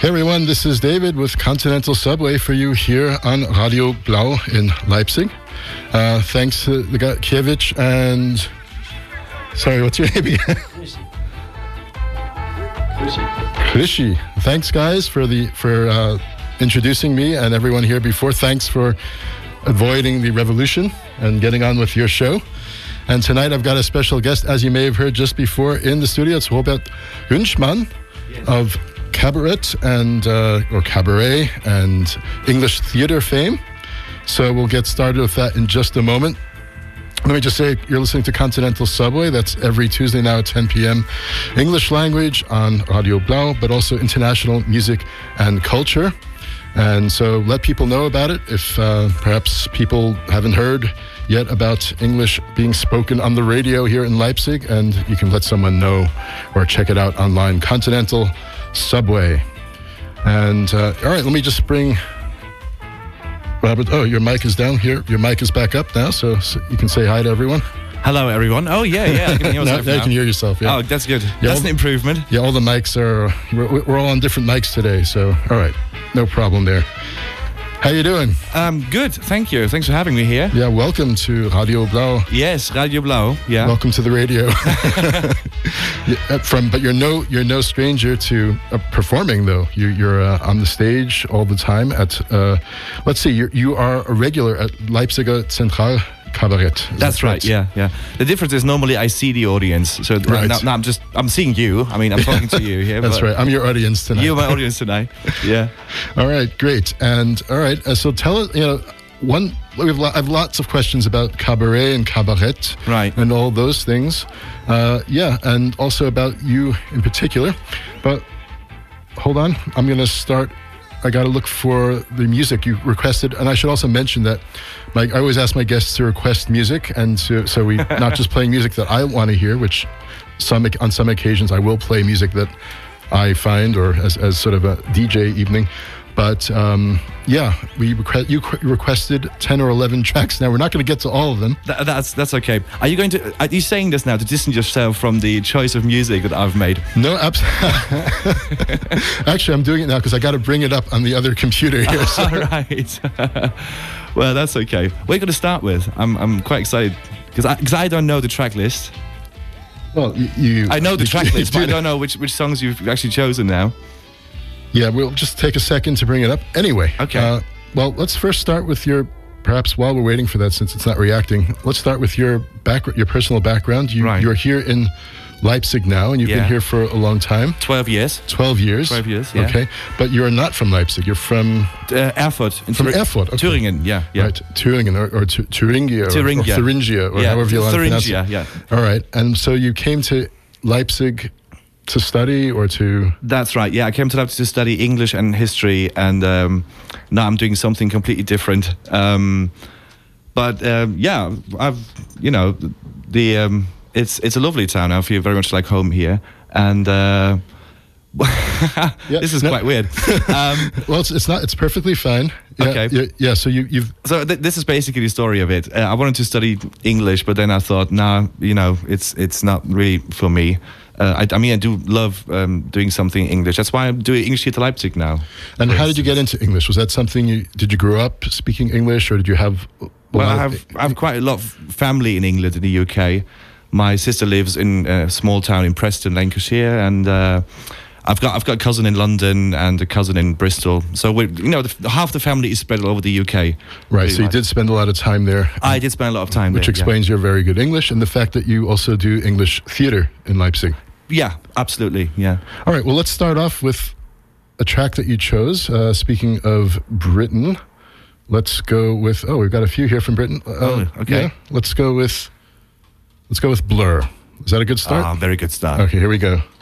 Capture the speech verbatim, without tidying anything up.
Hey everyone, this is David with Continental Subway for you here on Radio Blau in Leipzig. Uh, thanks to the guy Kiewicz and... Sorry, what's your name again? Krishi. Thanks guys for the for uh, introducing me and everyone here before. Thanks for avoiding the revolution and getting on with your show. And tonight I've got a special guest, as you may have heard just before in the studio. It's Robert Wünschmann yes. of Cabaret and uh, or Cabaret and English theater fame. So we'll get started with that in just a moment. Let me just say, you're listening to Continental Subway. That's every Tuesday now at ten p.m. English language on Radio Blau, but also international music and culture. And so let people know about it if uh, perhaps people haven't heard yet about English being spoken on the radio here in Leipzig, and you can let someone know or check it out online, Continental Subway. And uh, all right, let me just bring Robert. Oh, your mic is down here. Your mic is back up now, so, so you can say hi to everyone. Hello, everyone. Oh, yeah, yeah. I can hear now, now you can hear yourself. Yeah. Oh, that's good. Yeah, that's all, an improvement. Yeah, all the mics are. We're, we're all on different mics today, so all right, no problem there. How you doing? Um, good, thank you. Thanks for having me here. Yeah, welcome to Radio Blau. Yes, Radio Blau. Yeah. Welcome to the radio. yeah, from, but you're no, you're no stranger to uh, performing, though. You, you're uh, on the stage all the time. At, uh, let's see, you you are a regular at Leipziger Central Cabaret. That's that right. Yeah, yeah. The difference is normally I see the audience, so right. now, now I'm just I'm seeing you. I mean, I'm talking to you here. That's right. I'm your audience tonight. You're my audience tonight. Yeah. All right. Great. And all right. Uh, so tell us. You know, one. We have, lo- I have lots of questions about cabaret and cabaret, right, and all those things. Uh, yeah, and also about you in particular. But hold on. I'm going to start. I got to look for the music you requested, and I should also mention that my, I always ask my guests to request music, and so, so we not just playing music that I want to hear, which some on some occasions I will play music that I find, or as, as sort of a D J evening. But um, yeah, we request, you requested ten or eleven tracks. Now we're not going to get to all of them. That, that's that's okay. Are you going to? Are you saying this now to distance yourself from the choice of music that I've made? No, absolutely. Actually, I'm doing it now because I got to bring it up on the other computer here. So. All right. Well, that's okay. We're going to start with. I'm I'm quite excited because I, because I don't know the track list. Well, you. you I know the you, track list, do but I don't know which which songs you've actually chosen now. Yeah, we'll just take a second to bring it up. Anyway, okay. Uh, well, let's first start with your, perhaps while we're waiting for that, since it's not reacting, let's start with your back, your personal background. You, right. You're here in Leipzig now, and you've yeah. been here for a long time. Twelve years. Twelve years. Twelve years. Yeah. Okay, but you're not from Leipzig. You're from uh, Erfurt. In from Thur- Erfurt. Okay. Thuringen. Yeah. yeah. Right. Thuringen or, or Th- Thuringia. Thuringia. Or, or Thuringia, or yeah. however you want to pronounce it. Thuringia. Yeah. All right, and so you came to Leipzig to study or to... That's right, yeah. I came to Leipzig to study English and history, and um, now I'm doing something completely different. Um, but um, yeah, I've, you know, the um, it's it's a lovely town. I feel very much like home here. And uh, yeah, this is no. quite weird. Um, well, it's, it's not, it's perfectly fine. Yeah, okay. Yeah, yeah, so you, you've... So th- this is basically the story of it. Uh, I wanted to study English, but then I thought, nah, you know, it's it's not really for me. Uh, I, I mean, I do love um, doing something in English. That's why I'm doing English here to Leipzig now. And how did you get into English? Was that something you... Did you grow up speaking English, or did you have... Well, I have, I have quite a lot of family in England, in the U K. My sister lives in a small town in Preston, Lancashire, and... Uh, I've got I've got a cousin in London and a cousin in Bristol, so we you know the, half the family is spread all over the U K. Right, so you did spend a lot of time there. I did spend a lot of time which there, which explains yeah. your very good English and the fact that you also do English theater in Leipzig. Yeah, absolutely. Yeah. All right. Well, let's start off with a track that you chose. Uh, speaking of Britain, let's go with. Oh, we've got a few here from Britain. Uh, oh, okay. Yeah, let's go with. Let's go with Blur. Is that a good start? Ah, very good start. Okay, here we go.